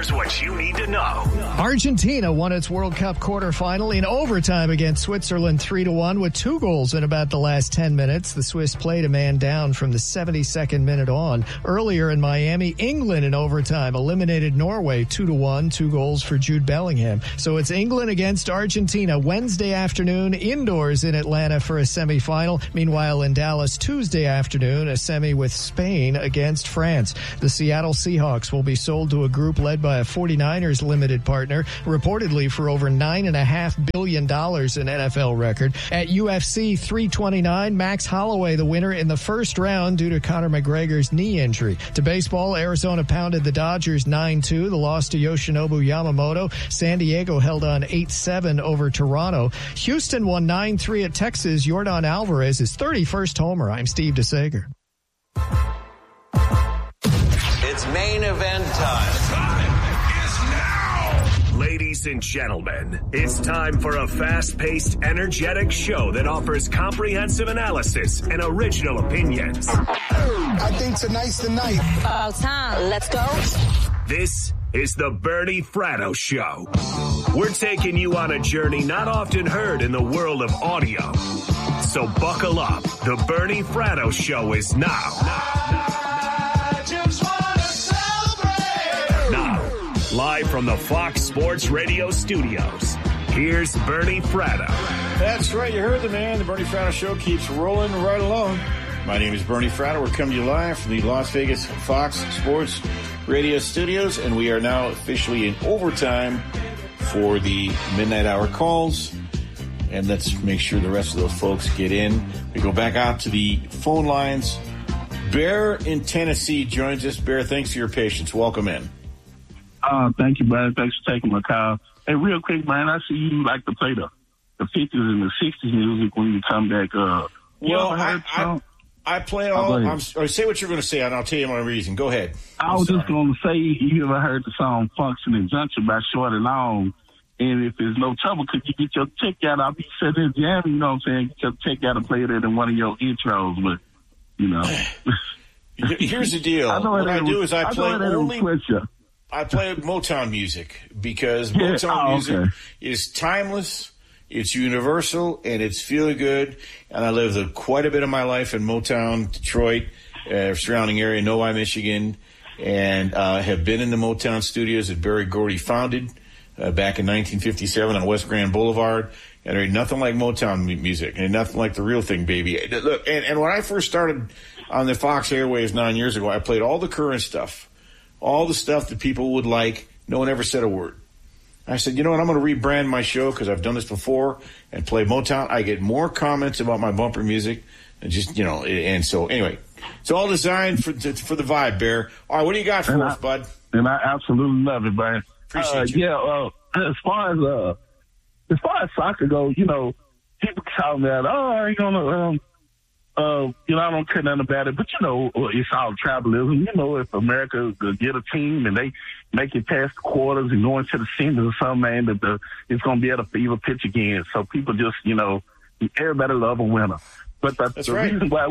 Here's what you need to know. Argentina won its World Cup quarterfinal in overtime against Switzerland 3-1 with 2 goals in about the last 10 minutes. The Swiss played a man down from the 72nd minute on. Earlier in Miami, England in overtime eliminated Norway 2-1, 2 goals for Jude Bellingham. So it's England against Argentina Wednesday afternoon indoors in Atlanta for a semifinal. Meanwhile, in Dallas Tuesday afternoon, a semi with Spain against France. The Seattle Seahawks will be sold to a group led by a 49ers limited partner, reportedly for over $9.5 billion in NFL record. At UFC 329, Max Holloway the winner in the first round due to Conor McGregor's knee injury. To baseball, Arizona pounded the Dodgers 9-2. The loss to Yoshinobu Yamamoto. San Diego held on 8-7 over Toronto. Houston won 9-3 at Texas. Yordan Alvarez, his 31st homer. I'm Steve DeSager. It's main event time. Time is now. Ladies and gentlemen, it's time for a fast-paced, energetic show that offers comprehensive analysis and original opinions. I think tonight's the night. About time. Let's go. This is the Bernie Fratto Show. We're taking you on a journey not often heard in the world of audio. So buckle up. The Bernie Fratto Show is now. Live from the Fox Sports Radio studios, here's Bernie Fratto. That's right, you heard the man. The Bernie Fratto Show keeps rolling right along. My name is Bernie Fratto. We're coming to you live from the Las Vegas Fox Sports Radio studios, and we are now officially in overtime for the midnight hour calls. And let's make sure the rest of those folks get in. We go back out to the phone lines. Bear in Tennessee joins us. Bear, thanks for your patience. Welcome in. Thank you, Brian. Thanks for taking my call. Hey, real quick, man, I see you like to play the 50s and the 60s music when you come back. I play all. Say what you're going to say, and I'll tell you my reason. Go ahead. I was just going to say, you ever heard the song Function and Junction by Short and Long? And if there's no trouble, could you get your check out? I'll be sitting there jamming, you know what I'm saying? Get your check out and play it in one of your intros, but, you know. Here's the deal. What I do is I play Motown music because Motown music is timeless, it's universal, and it's feeling good. And I lived quite a bit of my life in Motown, Detroit, surrounding area, Novi, Michigan, and have been in the Motown studios that Berry Gordy founded back in 1957 on West Grand Boulevard. And there ain't nothing like Motown music, and nothing like the real thing, baby. Look, and when I first started on the Fox Airwaves 9 years ago, I played all the current stuff. All the stuff that people would like. No one ever said a word. I said, you know what, I'm going to rebrand my show because I've done this before and play Motown. I get more comments about my bumper music and just, you know, and so anyway, it's all designed for the vibe, Bear. All right, what do you got for us, bud? And I absolutely love it, man. Appreciate you. Yeah, as far as soccer goes, you know, people tell me that, I ain't going to, you know, I don't care nothing about it, but you know, it's all tribalism. You know, if America could get a team and they make it past the quarters and go into the semis or something, man, that it's going to be able to fever pitch again. So people just, you know, everybody love a winner. But the reason why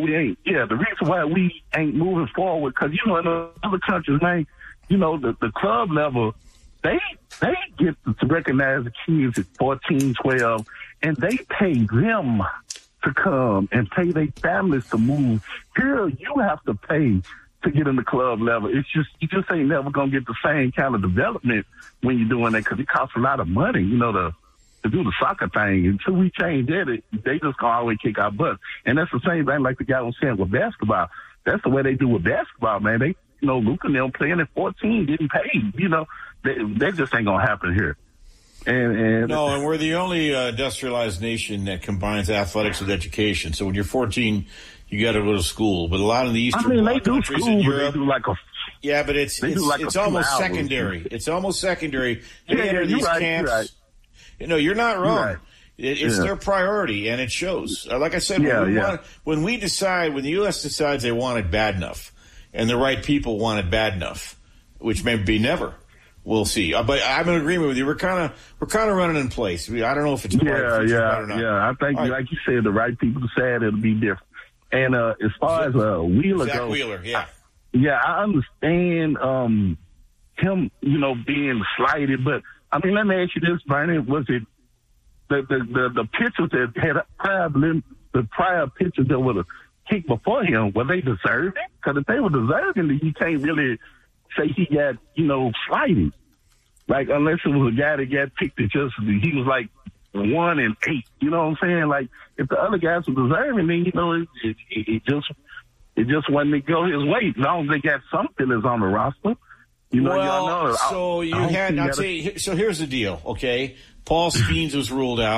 we ain't moving forward, because, you know, in other countries, man, you know, the club level, they get to recognize the kids at 14, 12, and they pay them to come and pay their families to move. Here, you have to pay to get in the club level. It's just, you just ain't never going to get the same kind of development when you're doing that because it costs a lot of money, you know, to do the soccer thing. Until we change that, they just going to always kick our butts. And that's the same thing like the guy was saying with basketball. That's the way they do with basketball, man. They, you know, Luka and them playing at 14 getting paid, you know. That just ain't going to happen here. And we're the only industrialized nation that combines athletics with education. So when you're 14, you got to go to school. But a lot of the Eastern Bloc countries in Europe, but it's almost secondary. It's almost secondary. They enter these camps. Right. You know, you're not wrong. It's their priority, and it shows. Like I said, when the U.S. decides they want it bad enough, and the right people want it bad enough, which may be never. We'll see. But I'm in agreement with you. We're kind of running in place. I don't know if it's or not. Yeah. I think, like you said, the right people decide it'll be different. And as far as Wheeler Zach goes, Wheeler, I understand him, being slighted. But I mean, let me ask you this, Bernie: was it the pitchers that had the prior pitchers that would have kicked before him? Were they deserving? Because if they were deserving, then you can't really say he got slighted. Like, unless it was a guy that got picked that he was like 1 and 8. You know what I'm saying? Like, if the other guys were deserving, then it just wasn't to go his way. As long as they got some fillers on the roster. So here's the deal, okay? Paul Skeens was ruled out.